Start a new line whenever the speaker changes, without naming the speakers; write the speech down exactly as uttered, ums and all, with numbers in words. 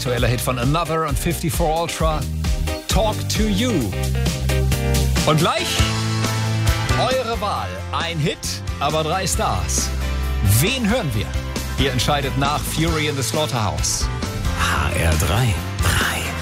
aktueller Hit von Another und vierundfünfzig Ultra, Talk to You. Und gleich eure Wahl. Ein Hit, aber drei Stars. Wen hören wir? Ihr entscheidet nach Fury in the Slaughterhouse.
H R drei. drei.